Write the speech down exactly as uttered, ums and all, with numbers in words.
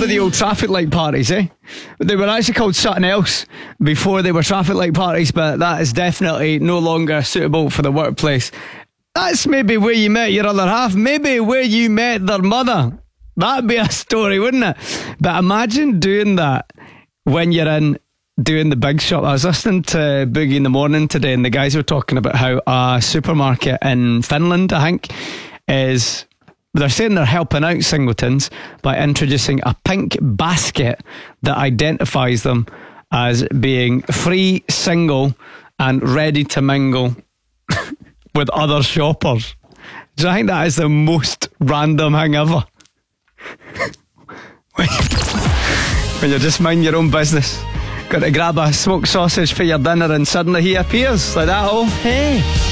remember the old traffic light parties, eh? They were actually called something else before they were traffic light parties, but that is definitely no longer suitable for the workplace. That's maybe where you met your other half, maybe where you met their mother. That'd be a story, wouldn't it? But imagine doing that when you're in doing the big shop. I was listening to Boogie in the Morning today, and the guys were talking about how a supermarket in Finland, I think, is, they're saying they're helping out singletons by introducing a pink basket that identifies them as being free, single, and ready to mingle with other shoppers. Do you think that is the most random thing ever? When you're just minding your own business, got to grab a smoked sausage for your dinner, and suddenly he appears like that. Oh, hey.